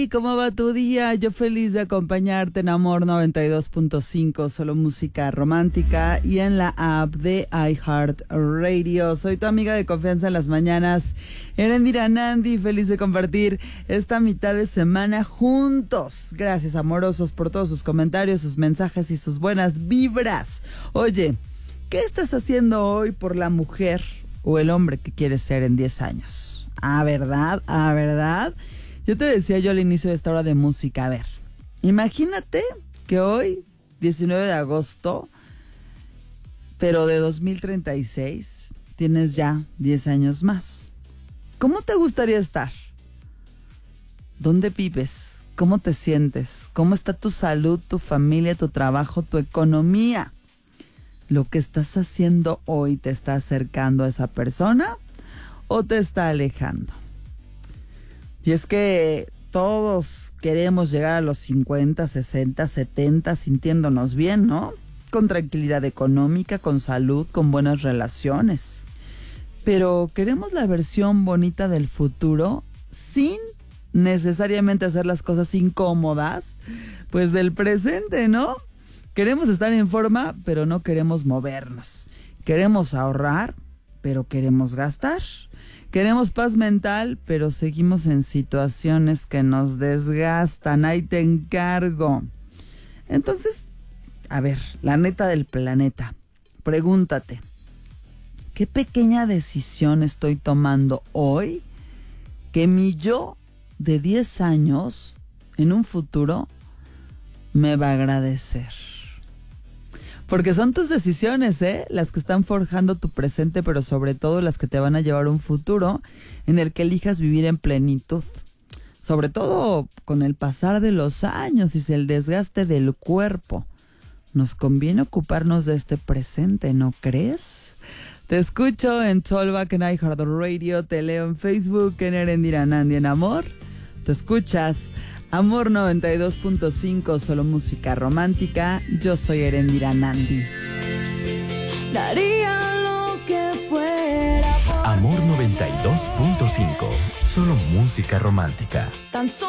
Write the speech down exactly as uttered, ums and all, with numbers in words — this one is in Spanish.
¿Y cómo va tu día? Yo feliz de acompañarte en Amor noventa y dos punto cinco, solo música romántica, y en la app de iHeartRadio. Soy tu amiga de confianza en las mañanas, Erendira Nandi, feliz de compartir esta mitad de semana juntos. Gracias, amorosos, por todos sus comentarios, sus mensajes y sus buenas vibras. Oye, ¿qué estás haciendo hoy por la mujer o el hombre que quieres ser en diez años? Ah, ¿verdad? Ah, ¿verdad? Yo te decía yo al inicio de esta hora de música, a ver, imagínate que hoy, diecinueve de agosto, pero de dos mil treinta y seis, tienes ya diez años más. ¿Cómo te gustaría estar? ¿Dónde vives? ¿Cómo te sientes? ¿Cómo está tu salud, tu familia, tu trabajo, tu economía? ¿Lo que estás haciendo hoy te está acercando a esa persona o te está alejando? Y es que todos queremos llegar a los cincuenta, sesenta, setenta sintiéndonos bien, ¿no? Con tranquilidad económica, con salud, con buenas relaciones. Pero queremos la versión bonita del futuro sin necesariamente hacer las cosas incómodas, pues del presente, ¿no? Queremos estar en forma, pero no queremos movernos. Queremos ahorrar, pero queremos gastar. Queremos paz mental, pero seguimos en situaciones que nos desgastan. Ahí te encargo. Entonces, a ver, la neta del planeta. Pregúntate, ¿qué pequeña decisión estoy tomando hoy que mi yo de diez años, en un futuro, me va a agradecer? Porque son tus decisiones, ¿eh? Las que están forjando tu presente, pero sobre todo las que te van a llevar a un futuro en el que elijas vivir en plenitud. Sobre todo con el pasar de los años y el desgaste del cuerpo. Nos conviene ocuparnos de este presente, ¿no crees? Te escucho en Talkback en iHeartRadio, te leo en Facebook en Erendira Nandi en Amor. Te escuchas Amor noventa y dos punto cinco, solo música romántica. Yo soy Erendira Nandi. Daría lo que fuera por Amor noventa y dos punto cinco, solo música romántica. tan solo